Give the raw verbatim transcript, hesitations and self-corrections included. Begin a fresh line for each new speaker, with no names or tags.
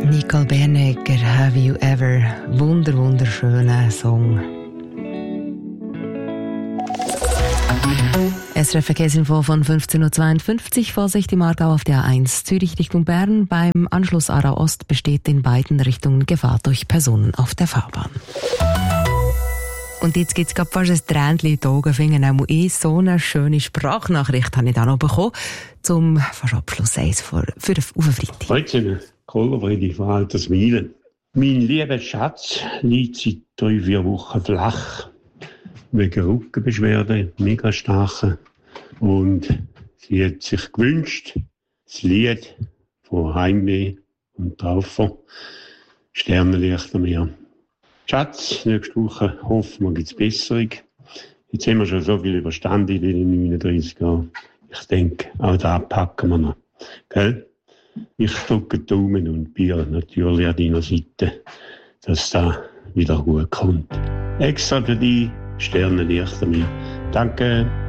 Nicole Bernegger, Have You Ever? Wunder, wunderschöner Song. S R F-Verkehrsinfo von fünfzehn Uhr zweiundfünfzig. Vorsicht im Aargau auf der A eins Zürich Richtung Bern. Beim Anschluss Aarau Ost besteht in beiden Richtungen Gefahr durch Personen auf der Fahrbahn. Und jetzt gibt es gerade fast ein Tränchen in die Augen. Finden auch ich, so eine schöne Sprachnachricht habe ich da noch bekommen. Zum fast Abschluss eins für, für auf den Freitag.
Heute Kohlerfriede von Altersmilen. Mein lieber Schatz liegt seit drei, vier Wochen flach. Wegen Rückenbeschwerden, mega starken. Und sie hat sich gewünscht, das Lied von Heimweh und Traufer, Sternenlichter mehr. Schatz, nächste Woche hoffen wir, gibt es Besserung. Jetzt haben wir schon so viel überstanden in den neununddreißig Jahren. Ich denke, auch da packen wir noch. Gell? Ich drücke die Daumen und bin natürlich an deiner Seite, dass da wieder gut kommt. Extra für die Sternenlichter mir. Danke.